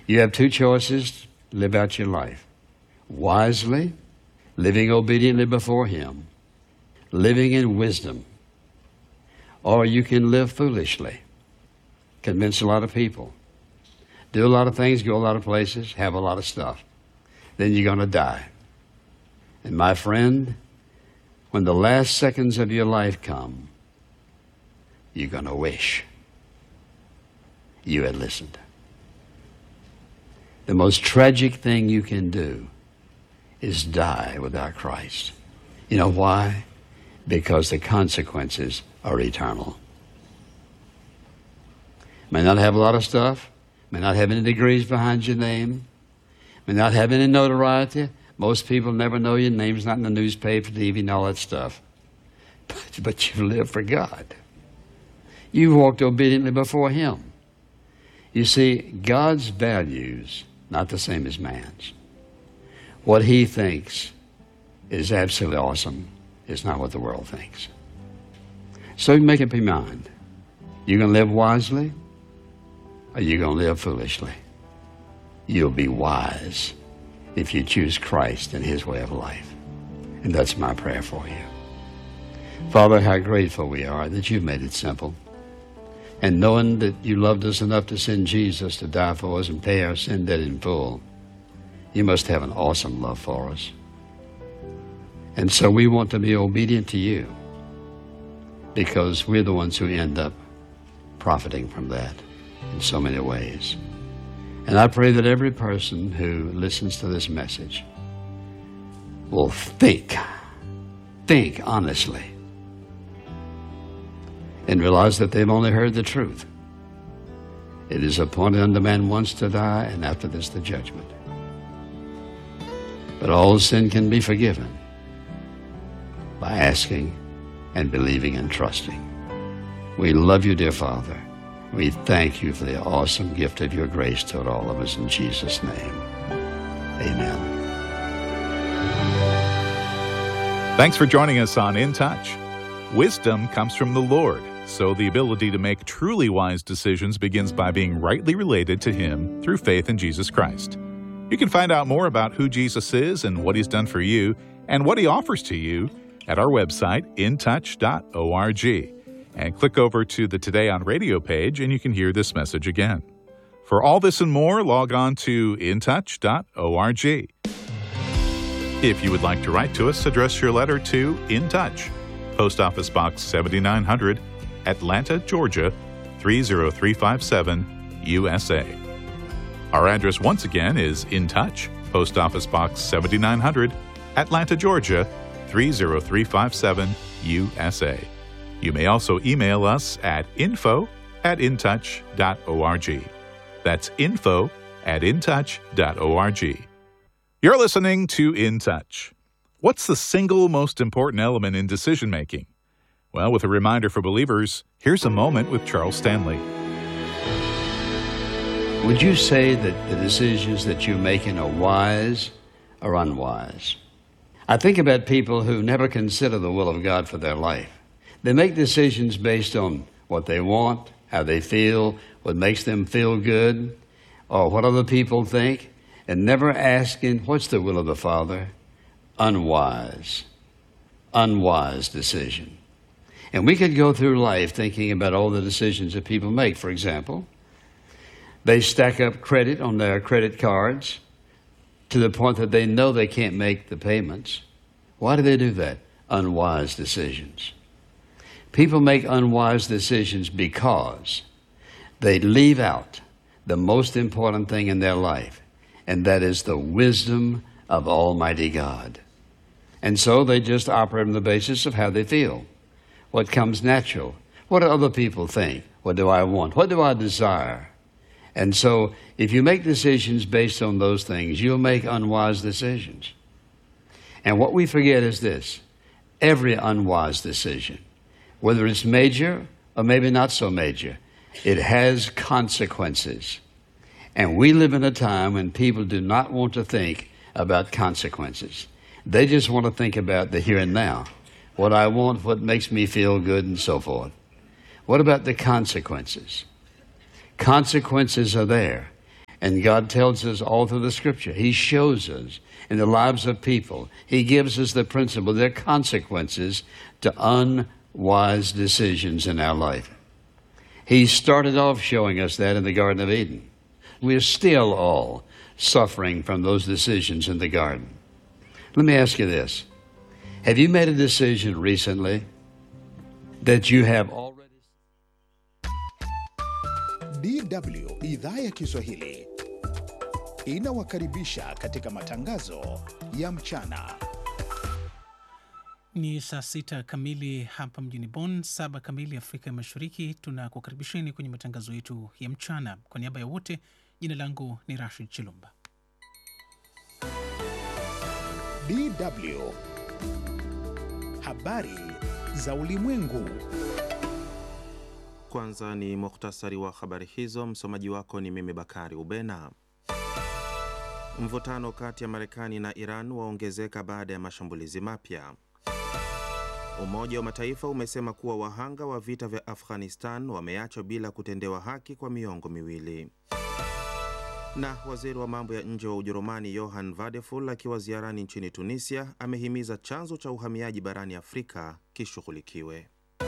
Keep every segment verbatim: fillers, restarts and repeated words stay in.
You have two choices to live out your life. Wisely, living obediently before Him, living in wisdom. Or you can live foolishly, convince a lot of people, do a lot of things, go a lot of places, have a lot of stuff. Then you're going to die. And my friend, when the last seconds of your life come, you're going to wish you had listened. The most tragic thing you can do is die without Christ. You know why? Because the consequences are eternal. May not have a lot of stuff, may not have any degrees behind your name, may not have any notoriety. Most people never know your name's not in the newspaper, T V, and all that stuff. But, but you live for God. You walked obediently before Him. You see, God's values, not the same as man's. What He thinks is absolutely awesome is not what the world thinks. So you make up your mind. You're going to live wisely or you're going to live foolishly. You'll be wise if you choose Christ and His way of life. And that's my prayer for you. Father, how grateful we are that you've made it simple. And knowing that you loved us enough to send Jesus to die for us and pay our sin debt in full, you must have an awesome love for us. And so we want to be obedient to you because we're the ones who end up profiting from that in so many ways. And I pray that every person who listens to this message will think, think honestly, and realize that they've only heard the truth. It is appointed unto man once to die, and after this the judgment. But all sin can be forgiven by asking and believing and trusting. We love you, dear Father. We thank you for the awesome gift of your grace toward all of us in Jesus' name. Amen. Thanks for joining us on In Touch. Wisdom comes from the Lord, so the ability to make truly wise decisions begins by being rightly related to Him through faith in Jesus Christ. You can find out more about who Jesus is and what He's done for you and what He offers to you at our website, in touch dot org. And click over to the Today on Radio page and you can hear this message again. For all this and more, log on to in touch dot org. If you would like to write to us, address your letter to In Touch, Post Office Box seventy-nine hundred, Atlanta, Georgia, three zero three five seven, U S A. Our address once again is In Touch, Post Office Box seventy-nine hundred, Atlanta, Georgia, three zero three five seven, U S A. You may also email us at info at in touch dot org. That's info at in touch dot org. You're listening to In Touch. What's the single most important element in decision-making? Well, with a reminder for believers, here's a moment with Charles Stanley. Would you say that the decisions that you're making are wise or unwise? I think about people who never consider the will of God for their life. They make decisions based on what they want, how they feel, what makes them feel good, or what other people think, and never asking, what's the will of the Father? Unwise. Unwise decision. And we could go through life thinking about all the decisions that people make. For example, they stack up credit on their credit cards to the point that they know they can't make the payments. Why do they do that? Unwise decisions. People make unwise decisions because they leave out the most important thing in their life, and that is the wisdom of Almighty God. And so they just operate on the basis of how they feel, what comes natural, what do other people think, what do I want, what do I desire. And so if you make decisions based on those things, you'll make unwise decisions. And what we forget is this: every unwise decision, whether it's major or maybe not so major, it has consequences. And we live in a time when people do not want to think about consequences. They just want to think about the here and now, what I want, what makes me feel good, and so forth. What about the consequences? Consequences are there. And God tells us all through the Scripture. He shows us in the lives of people. He gives us the principle. There are consequences to unwise decisions in our life. He started off showing us that in the Garden of Eden. We're still all suffering from those decisions in the garden. Let me ask you this. Have you made a decision recently that you have already... D W Idhaa ya Kiswahili inawakaribisha katika matangazo ya mchana. Ni saa sita kamili hapa mjini Bonn, saba kamili Afrika ya Mashariki. Tunakukaribisheni kwenye matangazo yetu ya mchana. Kwa niaba ya wote, jina langu ni Rashid Chilumba. D W Habari za ulimwengu. Kwanza ni mukhtasari wa habari hizo. Msomaji wako ni mimi Bakari Ubena. Mvutano kati ya Marekani na Iran waongezeka baada ya mashambulizi mapya. Umoja wa Mataifa umesema kuwa wahanga wa vita vya Afghanistan wameachwa bila kutendewa haki kwa miongo miwili. Na waziri wa mambo ya nje wa Ujerumani Johann Vadeful akiwa ziarani nchini Tunisia amehimiza chanzo cha uhamiaji barani Afrika kishughulikiwe.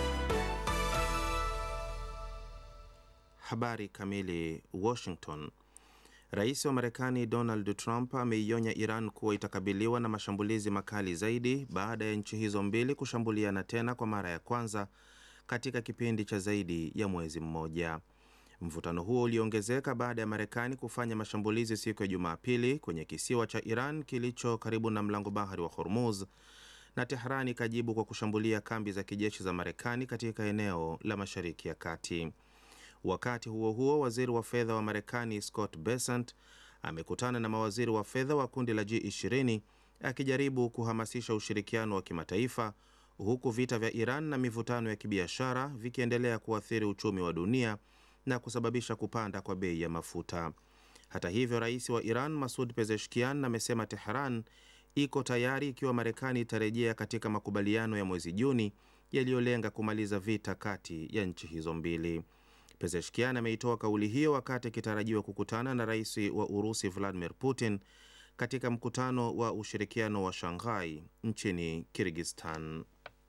Habari kamili. Washington. Rais wa Marekani Donald Trump ameionya Iran kuwa itakabiliwa na mashambulizi makali zaidi baada ya nchi hizo mbili kushambuliana tena kwa mara ya kwanza katika kipindi cha zaidi ya mwezi mmoja. Mvutano huo uliongezeka baada ya Marekani kufanya mashambulizi siku ya Jumapili kwenye kisiwa cha Iran kilicho karibu na mlango bahari wa Hormuz, na Tehran ikajibu kwa kushambulia kambi za kijeshi za Marekani katika eneo la Mashariki ya Kati. Wakati huo huo, waziri wa fedha wa Marekani Scott Bessent amekutana na mawaziri wa fedha wa kundi la G ishirini akijaribu kuhamasisha ushirikiano wa kimataifa, huku vita vya Iran na mivutano ya kibiashara vikiendelea kuathiri uchumi wa dunia na kusababisha kupanda kwa bei ya mafuta. Hata hivyo, rais wa Iran Masoud Pezeshkian amesema Tehran iko tayari ikiwa Marekani itarejea katika makubaliano ya mwezi Juni yaliyolenga kumaliza vita kati ya nchi hizo mbili. Pezeshkian ameitoa kauli hiyo wakati akitarajiwa kukutana na rais wa Urusi Vladimir Putin katika mkutano wa ushirikiano wa Shanghai nchini Kyrgyzstan.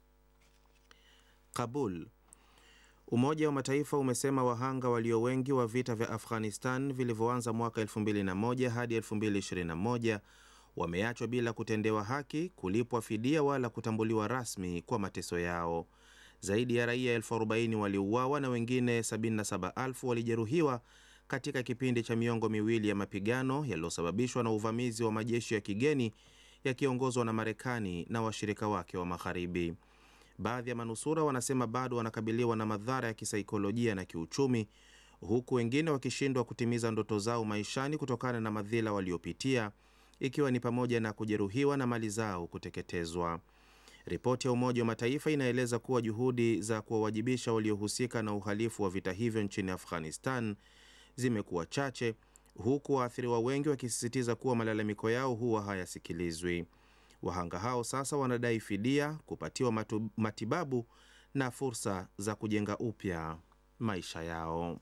Kabul. Umoja wa Mataifa umesema wahanga walio wengi wa vita vya Afghanistan vilivyoanza mwaka elfu mbili na moja hadi elfu mbili ishirini na moja wameachwa bila kutendewa haki, kulipwa fidia wala kutambuliwa rasmi kwa mateso yao. Zaidi ya raia elfu arobaini waliuawa na wengine sabini na saba elfu walijeruhiwa katika kipindi cha miongo miwili ya mapigano yaliyosababishwa na uvamizi wa majeshi ya kigeni yakiongozwa na Marekani na washirika wake wa Magharibi. Baadhi ya manusura wanasema bado wanakabiliwa na madhara ya kisaikolojia na kiuchumi, huku wengine wakishindwa kutimiza ndoto zao maishani kutokana na madhila waliopitia, ikiwa ni pamoja na kujeruhiwa na mali zao kuteketezwa. Ripoti ya Umoja wa Mataifa inaeleza kuwa juhudi za kuwawajibisha waliohusika na uhalifu wa vita hivyo nchini Afghanistan zimekuwa chache, huku waathiriwa wengi wakisisitiza kuwa malalamiko yao huwa hayasikilizwi. Wahanga hao sasa wanadai fidia, kupatiwa matu, matibabu na fursa za kujenga upya maisha yao.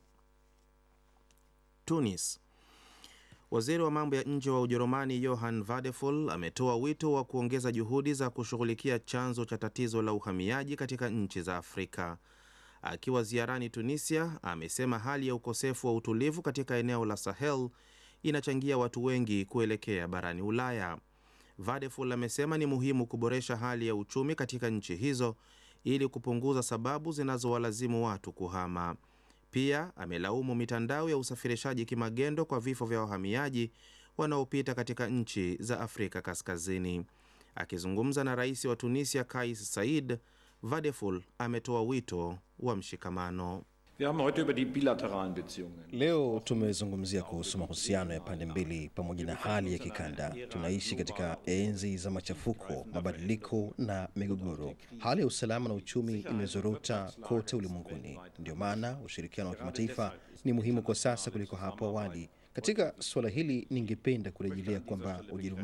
Tunis. Waziri wa mambo ya nje wa Ujerumani Johann Vadeful ametoa wito wa kuongeza juhudi za kushughulikia chanzo cha tatizo la uhamiaji katika nchi za Afrika. Akiwa ziarani Tunisia, amesema hali ya ukosefu wa utulivu katika eneo la Sahel inachangia watu wengi kuelekea barani Ulaya. Vadeful amesema ni muhimu kuboresha hali ya uchumi katika nchi hizo ili kupunguza sababu zinazowalazimu watu kuhama. Pia amelaumu mitandao ya usafirishaji kimagendo kwa vifo vya wahamiaji wanaopita katika nchi za Afrika Kaskazini. Akizungumza na rais wa Tunisia Kais Saied, Vadeful ametoa wito wa mshikamano. Leo tumezungumzia kuhusu mahusiano ya pande mbili pamoja na hali ya kikanda. Tunaishi katika enzi za machafuko, mabadiliko na migogoro. Hali ya usalama na uchumi imezorota kote ulimwenguni. Ndio maana ushirikiano wa kimataifa ni muhimu kwa sasa kuliko hapo awali. Katika suala hili ningependa kurejelea kwamba Ujerumani